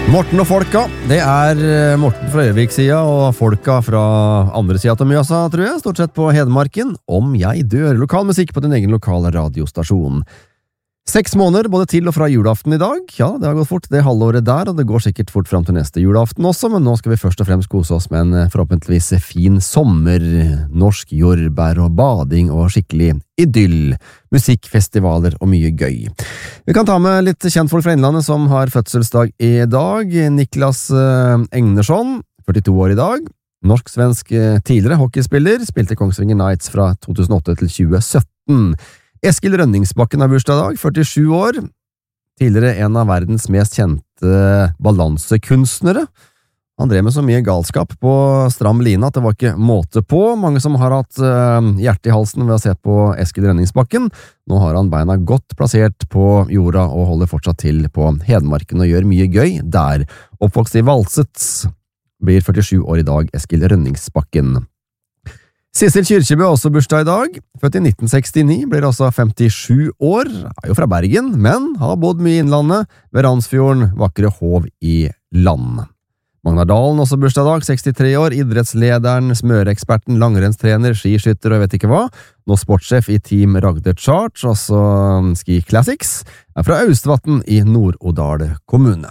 Morten og folka, det Morten fra Ørvik-sida og folka fra andre sida til Mjøsa, tror jeg, stort sett på Hedmarken. Om jeg dør, lokal musikk på din egen lokale radiostasjon. 6 måneder, både til og fra julaften i dag. Ja, det har gått fort det halvåret der, og det går sikkert fort fram til neste julaften også, men nå skal vi først og fremst kose oss med en forhåpentligvis fin sommer, norsk jordbær og bading og skikkelig idyll, musikkfestivaler og mye gøy. Vi kan ta med litt kjentfolk fra Innlandet som har fødselsdag i dag. Niklas Egnersson, 42 år i dag. Norsk-svensk tidligere hockeyspiller, spilte Kongsvinger Knights fra 2008 til 2017. Eskil Rønningsbakken har bursdag i dag, 47 år. Tidligere en av verdens mest kjente balansekunstnere. Han drev med så mye galskap på stram line at det var ikke måte på. Mange som har hatt hjerte i halsen ved å se på Eskil Rønningsbakken. Nå har han beina godt plassert på jorda og holder fortsatt til på Hedmarken og gjør mye gøy der. Oppvokst i Valset, blir 47 år i dag, Eskil Rønningsbakken. Sissel Kyrkjebø har også bursdag i dag, født i 1969, blir også 57 år, jo fra Bergen, men har bodd mye i Innlandet, ved Randsfjorden, vakre Hov i land. Magnar Dalen også bursdag i dag, 63 år, idrettslederen, smøreeksperten, langrennstrener, skiskytter og vet ikke hva, nå sportssjef i Team Ragde Charge, altså Ski Classics, fra Austvatn i Nord-Odal kommune.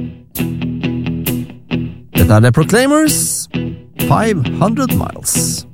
Dette The Proclaimers, 500 Miles.